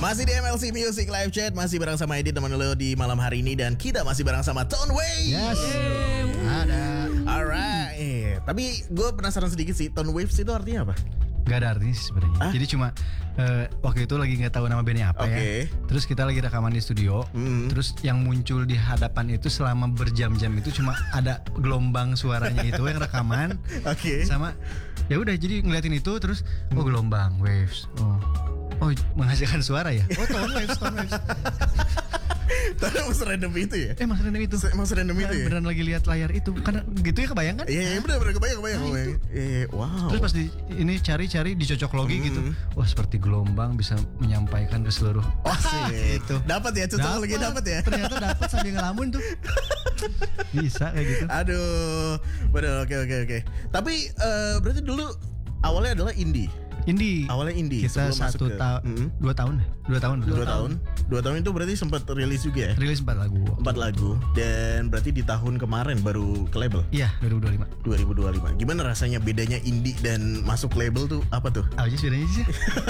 Masih di MLC Music Live Chat, masih bareng sama Edit teman lo di malam hari ini, dan kita masih bareng sama Tone Waves. Yes. Ada. Alright. Tapi gue penasaran sedikit sih, Tone Waves itu artinya apa? Gak ada artinya sebenarnya. Jadi cuma waktu itu lagi nggak tahu nama bandnya apa ya. Terus kita lagi rekaman di studio. Terus yang muncul di hadapan itu selama berjam-jam itu cuma ada gelombang suaranya itu yang rekaman. Sama ya udah jadi ngeliatin itu terus gelombang waves. Oh menghasilkan suara ya. Tone waves. Tapi emang serandom itu ya? Emang serandom itu. Emang serandom itu ya? Beneran lagi lihat layar itu. Karena gitu ya, kebayang kan? Iya bener kebayang. Wow. Terus pas ini cari dicocok logi gitu. Wah, seperti gelombang bisa menyampaikan ke seluruh. Gitu. Dapat ya, cocok logi dapat ya. Ternyata dapat sambil ngelamun tuh. Bisa kayak gitu. Aduh. Bener, oke. Tapi berarti dulu awalnya adalah indie. Awalnya indie. Kita 2 tahun. 2 tahun itu berarti sempat rilis juga ya? Rilis 4 lagu. 4 lagu. Dan berarti di tahun kemarin baru ke label? Iya, 2025. Gimana rasanya bedanya indie dan masuk label tuh apa tuh? Apa sih bedanya sih?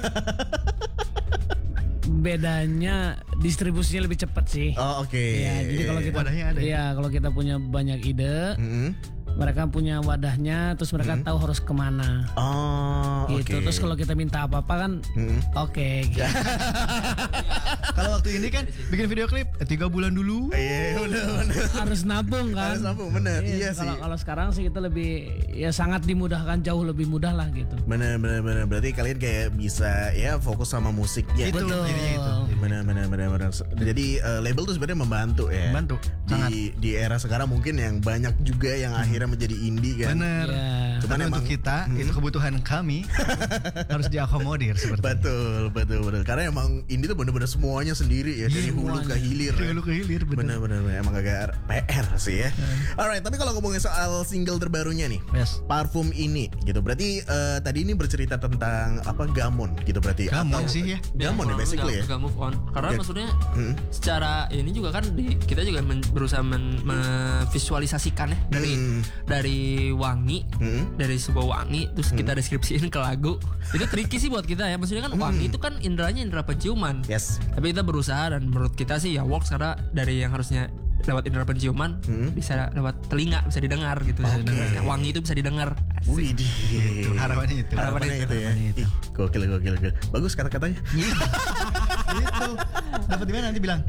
Bedanya distribusinya lebih cepat sih. Oh oke. Ya, jadi kalau kita wadahnya ada. Iya, kalau kita punya banyak ide, mereka punya wadahnya, terus mereka tahu harus kemana. Oh gitu. Terus kalau kita minta apa-apa kan, gitu. Kalau waktu ini kan bikin video klip 3 bulan dulu. Iya benar. Harus nabung kan. Harus nabung, benar. Iya sih. Kalau sekarang sih kita lebih sangat dimudahkan, jauh lebih mudah lah gitu. Benar. Berarti kalian kayak bisa ya fokus sama musiknya. Betul. Benar. Jadi label tuh sebenarnya membantu ya. Membantu. Di era sekarang mungkin yang banyak juga yang akhirnya menjadi indie kan. Bener. Cuman untuk kita itu kebutuhan kami harus diakomodir seperti betul. Karena emang indie tuh bener-bener semuanya sendiri ya, dari hulu ke hilir. Bener. Emang agak PR sih ya. Alright, tapi kalau ngomongin soal single terbarunya nih, Parfum ini gitu. Berarti tadi ini bercerita tentang apa, gamon gitu berarti. Gamon sih ya. Gamon ya basically ya. Gak move on. Karena maksudnya secara ini juga kan kita juga berusaha memvisualisasikan ya dari wangi, dari sebuah wangi terus kita deskripsiin ke lagu. Itu tricky sih buat kita ya. Maksudnya kan wangi itu kan indranya indra penciuman. Tapi kita berusaha, dan menurut kita sih ya works, karena dari yang harusnya lewat indra penciuman bisa lewat telinga, bisa didengar gitu. Wangi itu bisa didengar. Wih, harapannya itu ya. Ih, gokil. Bagus kata-katanya. Itu dapat di mana nanti bilang.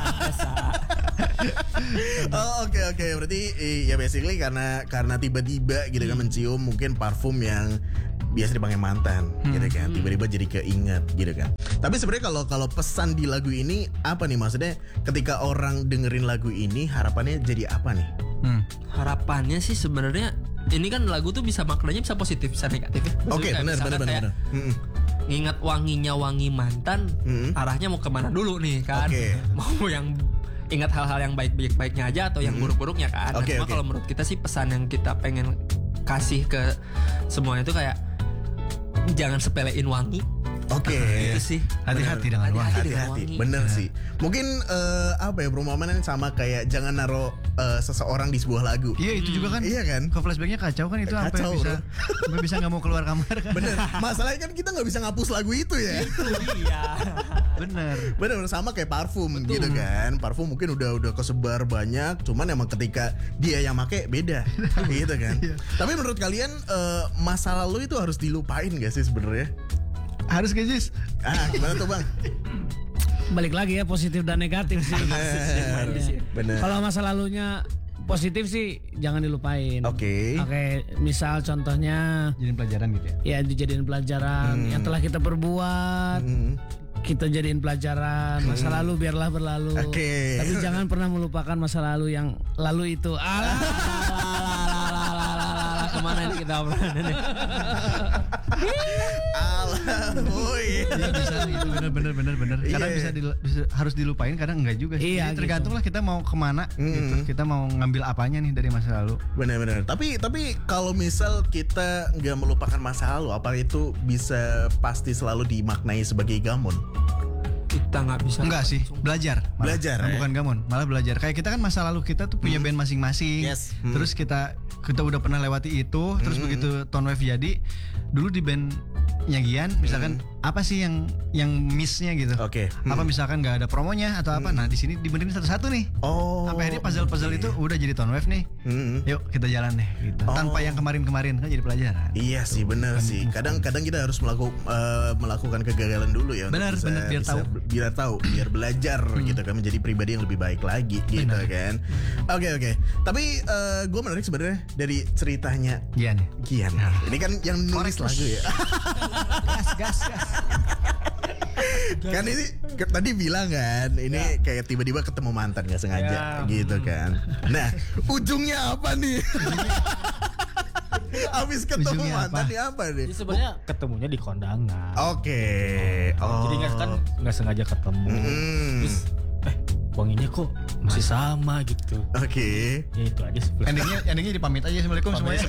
Oke. Berarti ya basically karena tiba-tiba gitu kan mencium mungkin parfum yang biasa dipakai mantan gitu kan, tiba-tiba jadi keinget gitu kan. Tapi sebenarnya kalau pesan di lagu ini apa nih, maksudnya ketika orang dengerin lagu ini harapannya jadi apa nih? Harapannya sih sebenarnya ini kan lagu tuh bisa maknanya bisa positif bisa negatif ya. Oke, benar. Ngingat wanginya wangi mantan, arahnya mau kemana dulu nih kan? Mau yang ingat hal-hal yang baik-baiknya aja atau yang buruk-buruknya kan? Cuma kalau menurut kita sih pesan yang kita pengen kasih ke semuanya itu kayak jangan sepelein wangi. Itu sih. Hati-hati dengan wangi. Hati-hati. Bener sih. Mungkin apa ya, perumpamaan sama kayak jangan naruh seseorang di sebuah lagu. Iya, itu juga kan. Iya kan. Ke flashbacknya kacau kan itu. Kacau, sampai bisa nggak mau keluar kamar kan. Bener. Masalahnya kan kita nggak bisa ngapus lagu itu ya. Iya. Bener sama kayak parfum. Betul. Gitu kan. Parfum mungkin udah kesebar banyak, cuman emang ketika dia yang make beda. Gitu kan. Tapi menurut kalian masa lalu itu harus dilupain gak sih sebenarnya? Harus gak sih? Gimana tuh Bang? Balik lagi ya, positif dan negatif sih. Bener. Kalau masa lalunya positif sih jangan dilupain. Oke, misal contohnya jadiin pelajaran gitu ya. Ya, dijadiin pelajaran yang telah kita perbuat. Kita jadiin pelajaran. Masa lalu biarlah berlalu. Tapi jangan pernah melupakan masa lalu yang lalu itu. Kemana ini kita obrolan ini? Bisa gitu, bener. Karena bisa harus dilupain, kadang enggak juga sih. Jadi tergantung lah kita mau kemana gitu. Kita mau ngambil apanya nih dari masa lalu. Bener. Tapi kalau misal kita nggak melupakan masa lalu, apa itu bisa pasti selalu dimaknai sebagai gamon? Kita nggak bisa. Enggak sih, belajar. Bukan gamon, malah belajar. Kayak kita kan masa lalu kita tuh punya band masing-masing. Terus kita udah pernah lewati itu. Terus begitu Tone Wave jadi, dulu di band Gian misalkan apa sih yang missnya gitu. Oke. Apa misalkan nggak ada promonya atau apa. Nah di sini dibenerin satu-satu nih. Sampai akhirnya puzzle itu udah jadi Tone Wave nih. Yuk kita jalan deh gitu. Tanpa yang kemarin-kemarin kan jadi pelajaran. Iya sih benar sih. Kadang-kadang kita harus melakukan kegagalan dulu ya. Benar biar tahu, biar belajar gitu kan, menjadi pribadi yang lebih baik lagi gitu kan. Oke. Tapi gue menarik sebenarnya dari ceritanya Gian. Ini kan yang nulis lagu ya. Gas. Kan ini tadi bilang kan ini kayak tiba-tiba ketemu mantan gak sengaja gitu kan. Nah ujungnya apa nih? Abis ketemu ujungnya mantan apa nih? Jadi sebenarnya ketemunya di kondangan. Oke. Jadi nggak sengaja ketemu. Terus wanginya kok masih sama gitu. Oke. Ya itu aja sebenarnya. Endingnya dipamit aja Assalamualaikum semuanya.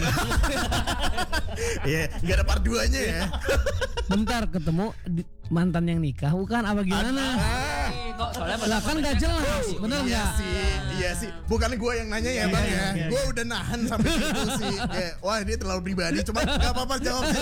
Iya, nggak ada part 2-nya ya. Bentar ketemu mantan yang nikah bukan apa gimana? Lah kan gak jelas, bener nggak? Iya sih. Bukan gue yang nanya ya bang ya. Gue udah nahan sampai situ sih. Wah dia terlalu pribadi. Cuma nggak apa-apa jawabnya.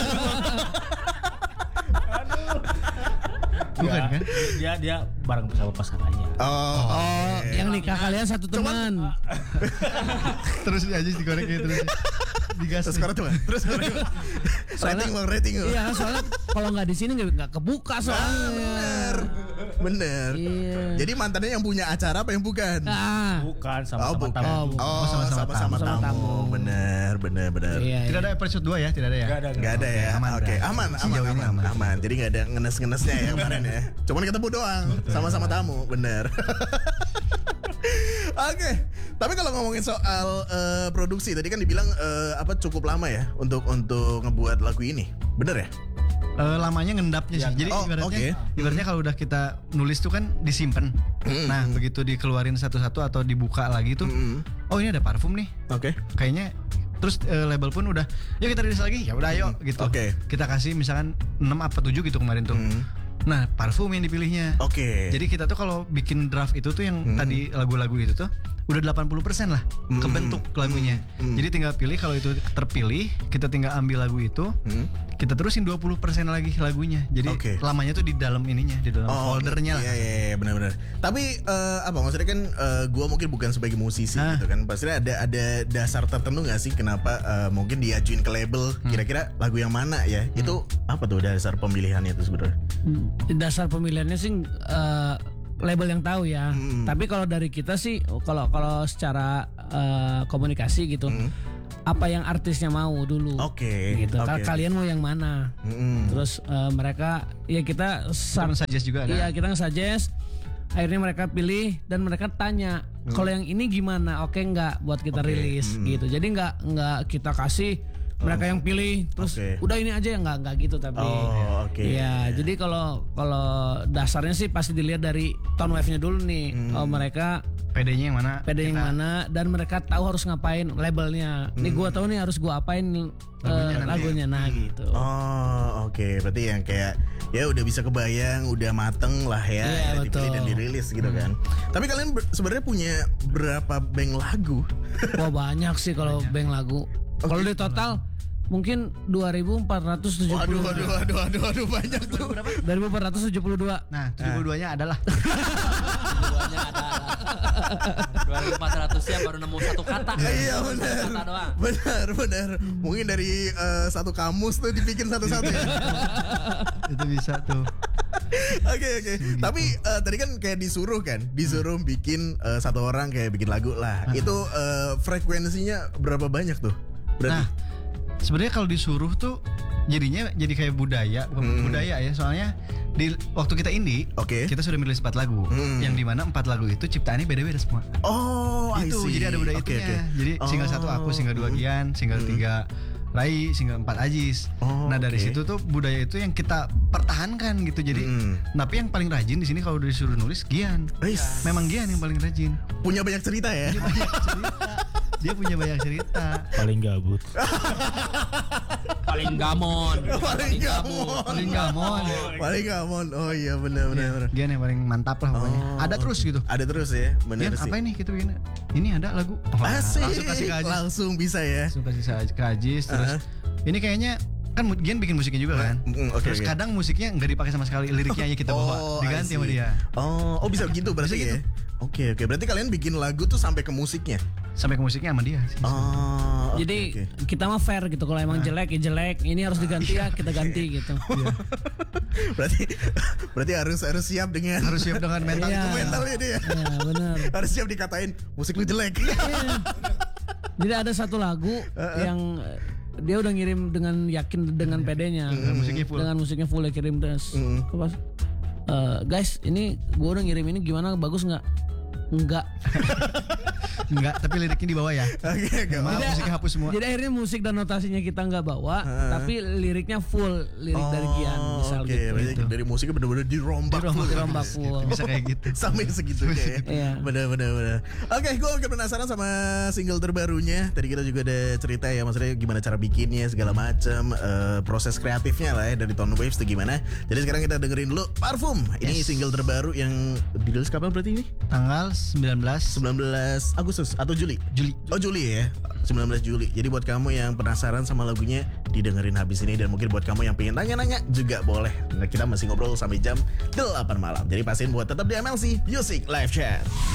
Bukan kan? Dia bareng bersama pasangannya. Yang nikah kalian satu teman. Terus aja digoreng gitu terus. Digas. Terus rating. Iya, soalnya kalau nggak di sini nggak kebuka soalnya. Bener. Iya. Jadi mantannya yang punya acara apa yang bukan? Bukan sama-sama tamu. Sama-sama tamu. Bener. Iya, tidak ada episode 2 ya, tidak ada ya? Nggak ada ya. Oke, aman. Jadi nggak ada ngenes-ngenesnya ya kemarin ya. Cuman ketemu doang, sama-sama tamu, bener. Oke. Tapi kalau ngomongin soal produksi tadi kan dibilang cukup lama ya untuk ngebuat lagu ini. Bener ya? Lamanya ngendapnya sih. Jadi ibaratnya kalau udah kita nulis tuh kan disimpan. Nah, begitu dikeluarin satu-satu atau dibuka lagi tuh, oh ini ada parfum nih. Oke. Kayaknya terus label pun udah, yuk kita rilis lagi. Ya udah ayo gitu. Kita kasih misalkan 6 apa 7 gitu kemarin tuh. Nah, parfum yang dipilihnya. Jadi kita tuh kalau bikin draft itu tuh yang tadi lagu-lagu itu tuh udah 80% lah kebentuk lagunya. Jadi tinggal pilih, kalau itu terpilih, kita tinggal ambil lagu itu, kita terusin 20% lagi lagunya. Jadi lamanya tuh di dalam ininya, di dalam foldernya lah. Iya, benar-benar. Tapi maksudnya kan gue mungkin bukan sebagai musisi gitu kan. Pasti ada dasar tertentu nggak sih kenapa mungkin diajuin ke label kira-kira lagu yang mana ya? Itu apa tuh dasar pemilihannya itu sebenarnya? Dasar pemilihannya sih label yang tahu ya. Tapi kalau dari kita sih, kalau secara komunikasi gitu, apa yang artisnya mau dulu. Gitu. Kalian mau yang mana? Terus mereka, ya kita suggest juga ada. Iya, kita nge-suggest. Akhirnya mereka pilih dan mereka tanya, kalau yang ini gimana? Oke nggak buat kita rilis gitu. Jadi nggak kita kasih, mereka yang pilih terus udah ini aja ya, nggak gitu. Tapi ya jadi kalau dasarnya sih pasti dilihat dari tone wave-nya dulu nih. Mereka PD-nya yang mana, dan mereka tahu harus ngapain labelnya. Nih gue tahu nih harus gue apain lagunya gitu. Berarti yang kayak ya udah bisa kebayang, udah mateng lah ya, dipilih dan dirilis gitu kan. Tapi kalian sebenarnya punya berapa bank lagu? Wah banyak sih kalau bank lagu. Kalau di total mungkin 2.472. Waduh banyak tuh. 2.472. Nah, 72-nya adalah. 72-nya ada. 2.400-nya baru nemu satu kata. Iya benar. Benar. Mungkin dari satu kamus tuh dibikin satu-satu ya. Itu bisa tuh. Oke. Tapi tadi kan kayak disuruh bikin satu orang kayak bikin lagu lah. Itu frekuensinya berapa banyak tuh? Berarti? Nah, sebenarnya kalau disuruh tuh jadinya jadi kayak budaya ya, soalnya di waktu kita indie, kita sudah merilis 4 lagu, yang dimana 4 lagu itu ciptaannya beda-beda semua. Itu jadi ada budaya itunya. Jadi single 1 aku, single 2 Gian, single 3 Rai, single 4 Ajis. Nah dari situ tuh budaya itu yang kita pertahankan gitu. Jadi tapi yang paling rajin di sini kalau disuruh nulis Gian. Memang Gian yang paling rajin. Punya banyak cerita ya. Dia punya banyak cerita. Paling gabut. Paling gamon. Oh iya benar. Gian yang paling mantap lah pokoknya. Ada terus gitu. Ada terus ya. Benar sih. Apa ini kita begini? Ini ada lagu. Asik. Langsung kasih ke Ajis. Langsung bisa ya. Langsung kasih ke Ajis terus. Ini kayaknya kan Gian bikin musiknya juga kan. Terus kadang musiknya nggak dipakai sama sekali, liriknya aja kita bawa, diganti sama dia. Oh bisa gitu berarti ya. Oke, berarti kalian bikin lagu tuh sampai ke musiknya. Sampai ke musiknya sama dia sih. Jadi kita mah fair gitu. Kalau emang jelek ya jelek, ini harus diganti ya kita ganti gitu. berarti harus siap dengan mental itu mentalnya dia. Iya, benar. Harus siap dikatain musik lu jelek. Jadi ada satu lagu yang dia udah ngirim dengan yakin dengan PD-nya. Dengan musiknya full dia kirim terus. Guys, ini gue udah ngirim ini gimana, bagus nggak? Enggak, tapi liriknya dibawa ya. Maaf, musiknya hapus semua. Jadi akhirnya musik dan notasinya kita nggak bawa, tapi liriknya full, lirik dari Gian misal gitu. Dari musiknya benar-benar dirombak full. Bisa kayak gitu. Sampai segitunya ya. Benar. Oke, gue agak penasaran sama single terbarunya. Tadi kita juga ada cerita ya, maksudnya gimana cara bikinnya segala macam, proses kreatifnya lah ya dari Tone Waves itu gimana. Jadi sekarang kita dengerin dulu Parfum. Ini single terbaru yang dirilis kapan berarti ini? Tanggal 19 Agustus atau Juli? Juli ya. 19 Juli. Jadi buat kamu yang penasaran sama lagunya, didengerin habis ini. Dan mungkin buat kamu yang pengen tanya-nanya juga boleh. Nah, kita masih ngobrol sampai jam 8 malam. Jadi pastiin buat tetap di MLC Music Live Chat.